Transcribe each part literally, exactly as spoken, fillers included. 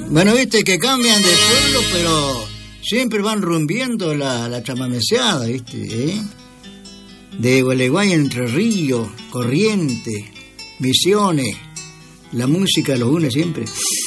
Bueno, viste que cambian de pueblo, pero siempre van rumbiendo la, la chamameceada, viste, ¿eh? De Gualeguay, Entre Ríos, Corrientes, Misiones, la música los une siempre.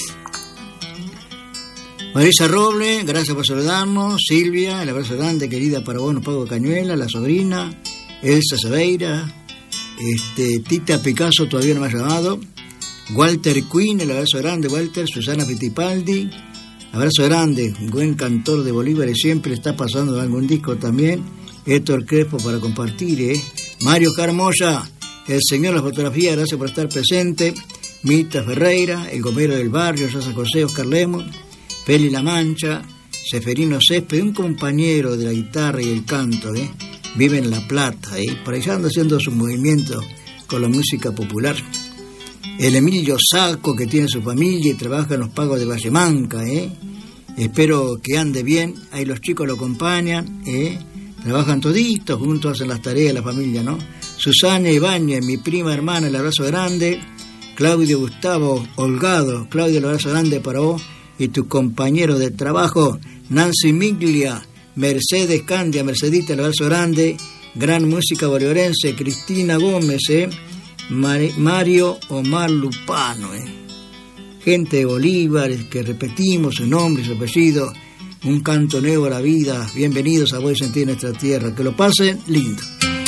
Marisa Robles, gracias por saludarnos. Silvia, el abrazo grande, querida, para vos, Pago Cañuela, la sobrina. Elsa Seveira, este, Tita Picasso, todavía no me ha llamado. Walter Quinn, el abrazo grande, Walter. Susana Fittipaldi, abrazo grande, buen cantor de Bolívar y siempre está pasando algún disco también. Héctor Crespo para compartir, ¿eh? Mario Carmoya, el señor de la fotografía, gracias por estar presente. Mita Ferreira, el gomero del barrio, Yasa José, Oscar Lemos. Feli La Mancha, Seferino Césped, un compañero de la guitarra y el canto, ¿eh? Vive en La Plata, ¿eh? Por allá anda haciendo sus movimientos con la música popular. El Emilio Saco, que tiene su familia y trabaja en los pagos de Vallemanca, ¿eh? Espero que ande bien, ahí los chicos lo acompañan, ¿eh? Trabajan toditos, juntos hacen las tareas de la familia, ¿no? Susana Ibáñez, mi prima hermana, el abrazo grande. Claudio Gustavo Holgado, Claudio, el abrazo grande para vos y tus compañeros de trabajo. Nancy Miglia, Mercedes Candia, Mercedita, el abrazo grande. Gran música bolivarense, Cristina Gómez, ¿eh? Mario Omar Lupano, ¿eh? Gente de Bolívar, que repetimos su nombre y su apellido. Un canto nuevo a la vida. Bienvenidos a Voy a Sentir Nuestra Tierra. Que lo pasen lindo.